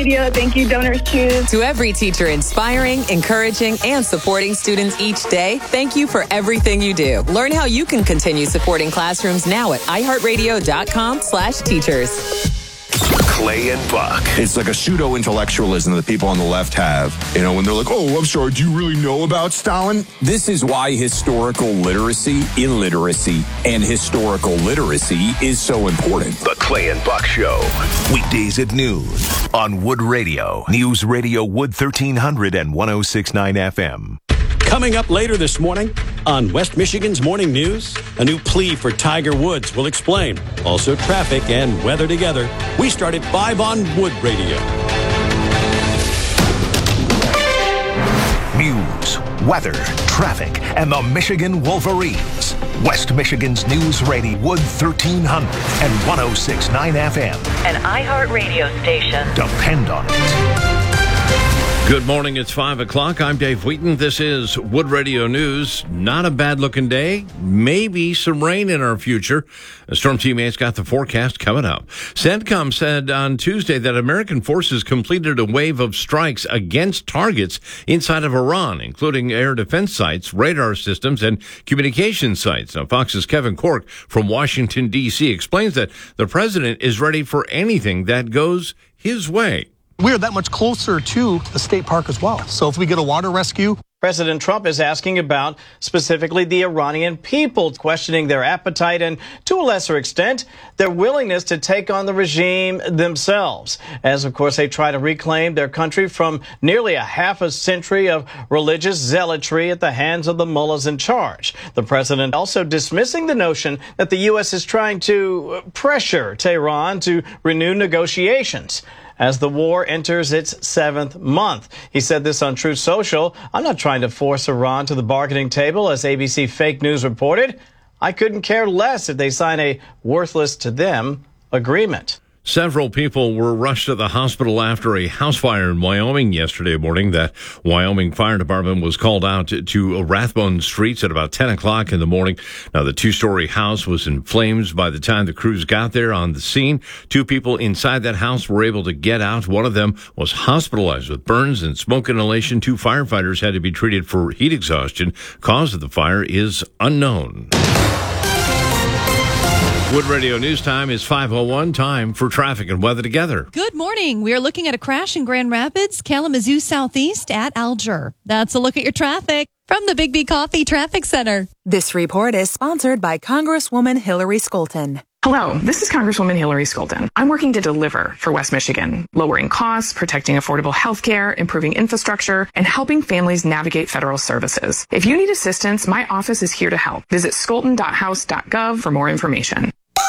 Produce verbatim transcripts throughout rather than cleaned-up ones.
Radio. Thank you, Donors Choose. To every teacher inspiring, encouraging, and supporting students each day, thank you for everything you do. Learn how you can continue supporting classrooms now at iHeartRadio.com slash teachers. Clay and Buck. It's like a pseudo-intellectualism that people on the left have. You know, when they're like, oh, I'm sorry, do you really know about Stalin? This is why historical literacy, illiteracy, and historical literacy is so important. The Clay and Buck Show. Weekdays at noon on Wood Radio. News Radio Wood thirteen hundred and one oh six point nine F M. Coming up later this morning on West Michigan's Morning News, a new plea for Tiger Woods will explain. Also traffic and weather together. We start at five on Wood Radio. News, weather, traffic, and the Michigan Wolverines. West Michigan's News Radio Wood thirteen hundred and one oh six point nine F M. An iHeart radio station. Depend on it. Good morning. It's five o'clock. I'm Dave Wheaton. This is Wood Radio News. Not a bad-looking day. Maybe some rain in our future. The Storm Teammates got the forecast coming up. CENTCOM said on Tuesday that American forces completed a wave of strikes against targets inside of Iran, including air defense sites, radar systems, and communication sites. Now, Fox's Kevin Cork from Washington, D C explains that the president is ready for anything that goes his way. We're that much closer to the state park as well. So if we get a water rescue. President Trump is asking about specifically the Iranian people, questioning their appetite and, to a lesser extent, their willingness to take on the regime themselves, as, of course, they try to reclaim their country from nearly a half a century of religious zealotry at the hands of the mullahs in charge. The president also dismissing the notion that the U S is trying to pressure Tehran to renew negotiations as the war enters its seventh month. He said this on Truth Social. I'm not trying to force Iran to the bargaining table, as A B C Fake News reported. I couldn't care less if they sign a worthless to them agreement. Several people were rushed to the hospital after a house fire in Wyoming yesterday morning. That Wyoming Fire Department was called out to, to Rathbone Streets at about ten o'clock in the morning. Now, the two-story house was in flames by the time the crews got there on the scene. Two people inside that house were able to get out. One of them was hospitalized with burns and smoke inhalation. Two firefighters had to be treated for heat exhaustion. Cause of the fire is unknown. Wood Radio News Time is five oh one. Time for traffic and weather together. Good morning. We are looking at a crash in Grand Rapids, Kalamazoo Southeast at Alger. That's a look at your traffic from the Big B Coffee Traffic Center. This report is sponsored by Congresswoman Hillary Skolton. Hello, this is Congresswoman Hillary Skolton. I'm working to deliver for West Michigan, lowering costs, protecting affordable health care, improving infrastructure, and helping families navigate federal services. If you need assistance, my office is here to help. Visit skolton dot house dot gov for more information.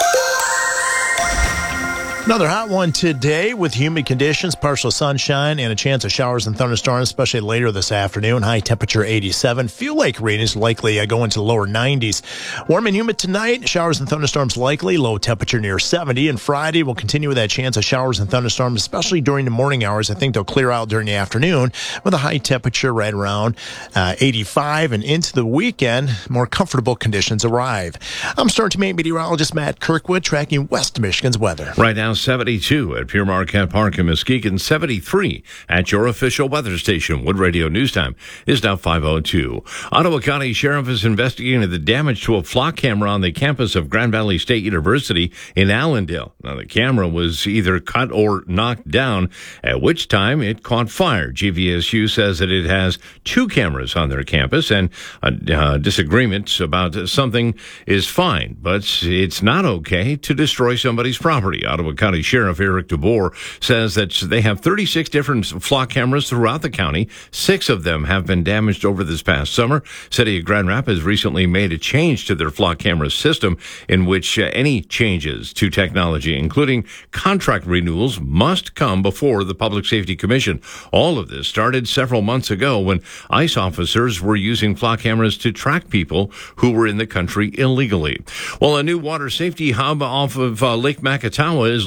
Another hot one today with humid conditions, partial sunshine, and a chance of showers and thunderstorms, especially later this afternoon. High temperature eighty-seven. Feel like rain is likely uh, going to the lower nineties. Warm and humid tonight. Showers and thunderstorms likely. Low temperature near seventy. And Friday will continue with that chance of showers and thunderstorms, especially during the morning hours. I think they'll clear out during the afternoon with a high temperature right around uh, eighty-five. And into the weekend, more comfortable conditions arrive. I'm Storm Teammate meteorologist Matt Kirkwood, tracking West Michigan's weather. Right now, seventy-two at Pure Marquette Park in Muskegon, seventy-three at your official weather station. Wood Radio News Time is now five oh two. Ottawa County Sheriff is investigating the damage to a flock camera on the campus of Grand Valley State University in Allendale. Now, the camera was either cut or knocked down, at which time it caught fire. G V S U says that it has two cameras on their campus, and a uh, disagreement about something is fine, but it's not okay to destroy somebody's property. Ottawa County Sheriff Eric DeBoer says that they have thirty-six different flock cameras throughout the county. Six of them have been damaged over this past summer. City of Grand Rapids recently made a change to their flock camera system in which uh, any changes to technology, including contract renewals, must come before the Public Safety Commission. All of this started several months ago when ICE officers were using flock cameras to track people who were in the country illegally. Well, a new water safety hub off of uh, Lake Macatawa is looking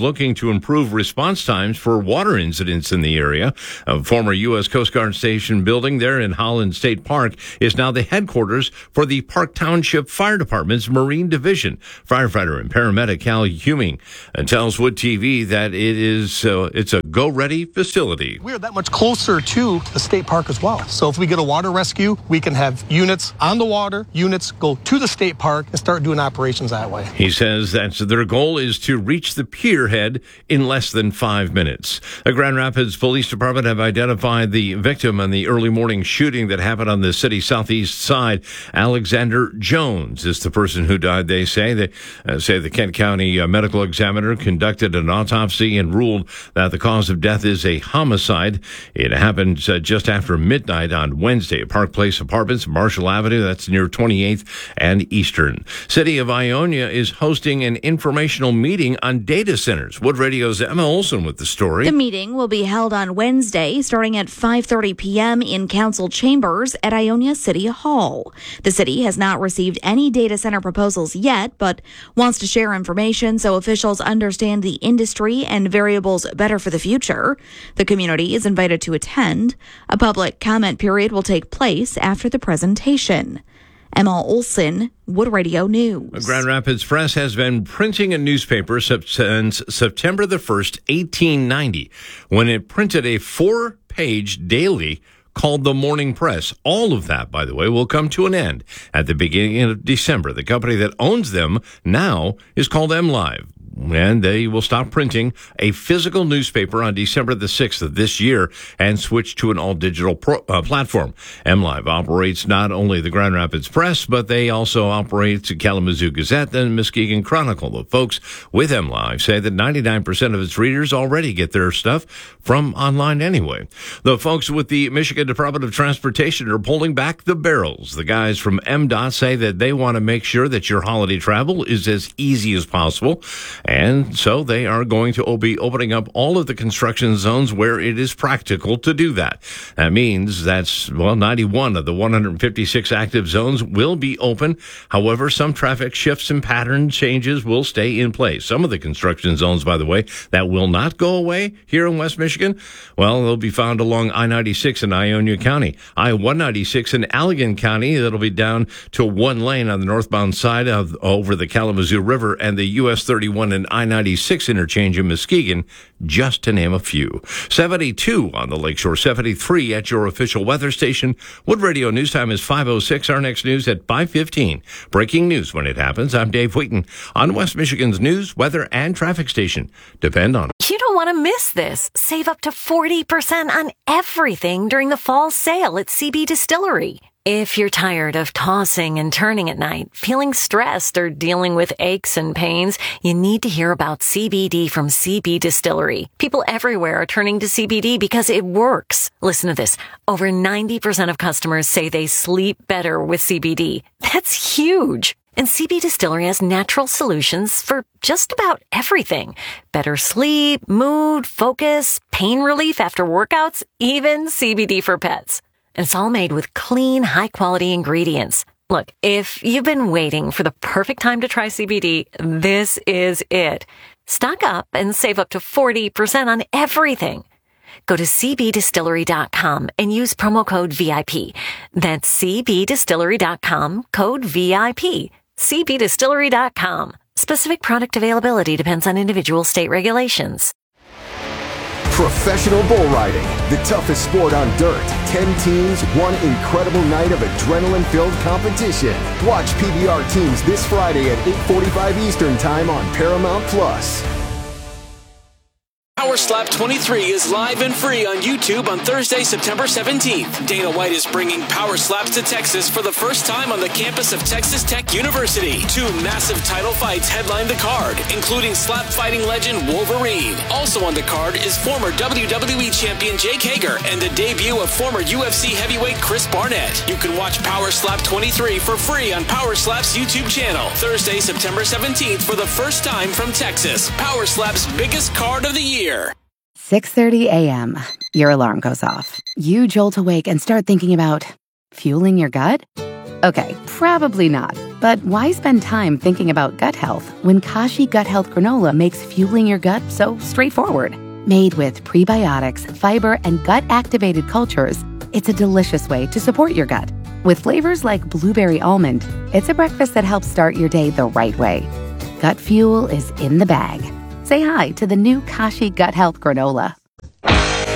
looking to improve response times for water incidents in the area. A former U S Coast Guard station building there in Holland State Park is now the headquarters for the Park Township Fire Department's Marine Division. Firefighter and paramedic Cal Huming tells Wood T V that it is uh, it's a go-ready facility. We are that much closer to the state park as well. So if we get a water rescue, we can have units on the water, units go to the state park and start doing operations that way. He says that their goal is to reach the pier head in less than five minutes. The Grand Rapids Police Department have identified the victim in the early morning shooting that happened on the city's southeast side. Alexander Jones is the person who died, they say. They uh, say the Kent County uh, medical examiner conducted an autopsy and ruled that the cause of death is a homicide. It happened uh, just after midnight on Wednesday at Park Place Apartments, Marshall Avenue. That's near twenty-eighth and Eastern. City of Ionia is hosting an informational meeting on data centers. Wood Radio's Emma Olson with the story. The meeting will be held on Wednesday starting at five thirty p.m. in council chambers at Ionia City Hall. The city has not received any data center proposals yet, but wants to share information so officials understand the industry and variables better for the future. The community is invited to attend. A public comment period will take place after the presentation. Emma Olson, Wood Radio News. Grand Rapids Press has been printing a newspaper since September the first, eighteen ninety, when it printed a four-page daily called the Morning Press. All of that, by the way, will come to an end at the beginning of December. The company that owns them now is called MLive. And they will stop printing a physical newspaper on December the sixth of this year and switch to an all-digital pro, uh, platform. MLive operates not only the Grand Rapids Press, but they also operate the Kalamazoo Gazette and Muskegon Chronicle. The folks with MLive say that ninety-nine percent of its readers already get their stuff from online anyway. The folks with the Michigan Department of Transportation are pulling back the barrels. The guys from M DOT say that they want to make sure that your holiday travel is as easy as possible. And so they are going to be opening up all of the construction zones where it is practical to do that. That means that's, well, ninety-one of the one hundred fifty-six active zones will be open. However, some traffic shifts and pattern changes will stay in place. Some of the construction zones, by the way, that will not go away here in West Michigan, well, they'll be found along I ninety-six in Ionia County, I one ninety-six in Allegan County. That'll be down to one lane on the northbound side of over the Kalamazoo River, and the U S thirty-one and I ninety-six interchange in Muskegon, just to name a few. seventy-two on the Lakeshore, seventy-three at your official weather station. Wood Radio News Time is five oh six. Our next news at five fifteen. Breaking news when it happens. I'm Dave Wheaton on West Michigan's news, weather, and traffic station. Depend on it. You don't want to miss this. Save up to forty percent on everything during the fall sale at C B Distillery. If you're tired of tossing and turning at night, feeling stressed, or dealing with aches and pains, you need to hear about C B D from C B Distillery. People everywhere are turning to C B D because it works. Listen to this. Over ninety percent of customers say they sleep better with C B D. That's huge. And C B Distillery has natural solutions for just about everything. Better sleep, mood, focus, pain relief after workouts, even C B D for pets. And it's all made with clean, high-quality ingredients. Look, if you've been waiting for the perfect time to try C B D, this is it. Stock up and save up to forty percent on everything. Go to c b distillery dot com and use promo code V I P. That's c b distillery dot com, code V I P. c b distillery dot com. Specific product availability depends on individual state regulations. Professional bull riding, the toughest sport on dirt. Ten teams, one incredible night of adrenaline-filled competition. Watch P B R teams this Friday at eight forty-five Eastern Time on Paramount Plus. Power Slap twenty-three is live and free on YouTube on Thursday, September seventeenth. Dana White is bringing Power Slaps to Texas for the first time on the campus of Texas Tech University. Two massive title fights headline the card, including slap fighting legend Wolverine. Also on the card is former W W E champion Jake Hager and the debut of former U F C heavyweight Chris Barnett. You can watch Power Slap twenty-three for free on Power Slap's YouTube channel. Thursday, September seventeenth for the first time from Texas. Power Slap's biggest card of the year. six thirty a.m. Your alarm goes off. You jolt awake and start thinking about fueling your gut? Okay, probably not. But why spend time thinking about gut health when Kashi Gut Health Granola makes fueling your gut so straightforward? Made with prebiotics, fiber, and gut-activated cultures, it's a delicious way to support your gut. With flavors like blueberry almond, it's a breakfast that helps start your day the right way. Gut fuel is in the bag. Say hi to the new Kashi Gut Health Granola.